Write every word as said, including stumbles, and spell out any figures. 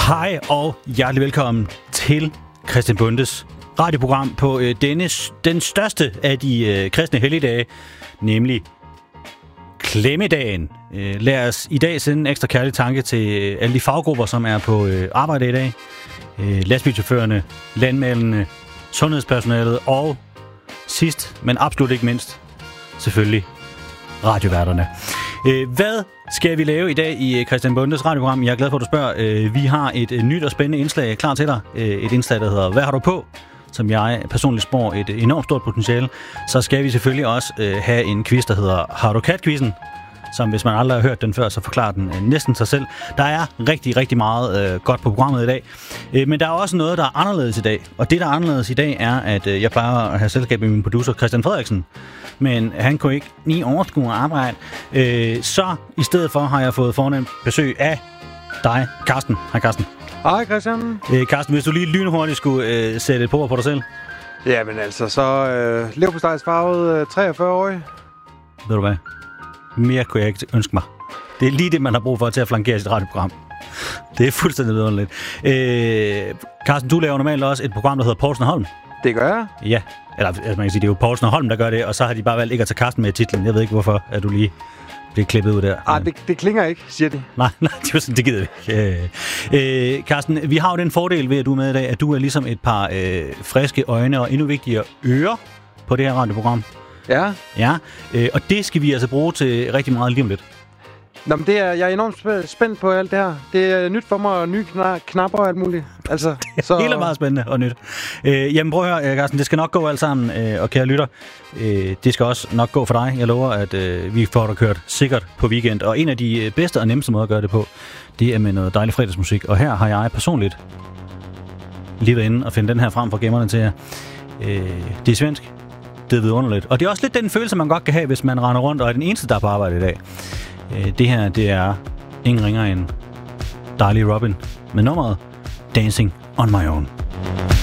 Hej og hjertelig velkommen til Christian Bondes radioprogram på øh, denne, den største af de øh, kristne helligdage, nemlig Klemmedagen. Øh, lad os i dag sende en ekstra kærlig tanke til øh, alle de faggrupper, som er på øh, arbejde i dag. Øh, lastbilchaufførerne, landmændene, sundhedspersonalet og sidst, men absolut ikke mindst, selvfølgelig radioværterne. Øh, hvad skal vi lave i dag i Christian Bondes radioprogram? Jeg er glad for, at du spørger. Øh, vi har et øh, nyt og spændende indslag klar til dig. Øh, et indslag, der hedder Hvad har du på? Som jeg personligt spår et enormt stort potentiale. Så skal vi selvfølgelig også øh, have en quiz, der hedder Har du kat-quizzen? Som hvis man aldrig har hørt den før, så forklarer den øh, næsten sig selv. Der er rigtig, rigtig meget øh, godt på programmet i dag. Øh, men der er også noget, der er anderledes i dag. Og det, der er anderledes i dag, er, at øh, jeg plejer at have selskab med min producer, Christian Frederiksen. Men han kunne ikke lige overskue at arbejde. Øh, så i stedet for har jeg fået fornemt besøg af dig, Carsten. Hej, Carsten. Hej, Christian. Øh, Carsten, hvis du lige lynhurtigt skulle øh, sætte et på på dig selv. Jamen altså, så øh, leverpostejsfarvet øh, treogfyrre-årig. Ved du hvad? Mere kunne jeg ikke ønske mig. Det er lige det, man har brug for til at flankere sit radioprogram. Det er fuldstændig vidunderligt. Øh, Carsten, du laver normalt også et program, der hedder Poulsen og Holm. Det gør jeg. Ja, eller altså, man kan sige, det er jo Poulsen og Holm, der gør det, og så har de bare valgt ikke at tage Carsten med i titlen. Jeg ved ikke, hvorfor at du lige bliver klippet ud der. Ah, det, det klinger ikke, siger de. Nej, nej, det, er sådan, det gider vi ikke. Øh, øh, Carsten, vi har jo den fordel ved, at du er med i dag, at du er ligesom et par øh, friske øjne og endnu vigtigere ører på det her radioprogram. Ja. Ja, øh, og det skal vi altså bruge til rigtig meget lige om lidt. Nå, men det er, jeg er enormt spændt på alt det her. Det er nyt for mig, og nye kna- knapper og alt muligt. Altså, så... Helt er meget spændende og nyt. Øh, jamen prøv at høre, Carsten, det skal nok gå alt sammen, øh, og kære lytter, øh, det skal også nok gå for dig. Jeg lover, at øh, vi får dig kørt sikkert på weekend. Og en af de bedste og nemmeste måder at gøre det på, det er med noget dejlig fredagsmusik. Og her har jeg personligt lige været inde og finde den her frem for gemmerne til jer. Øh, det er svensk. Det er vidunderligt. Og det er også lidt den følelse, man godt kan have, hvis man render rundt og er den eneste, der er på arbejde i dag. Det her, det er ingen ringer end dejlig Robin med nummeret Dancing on My Own.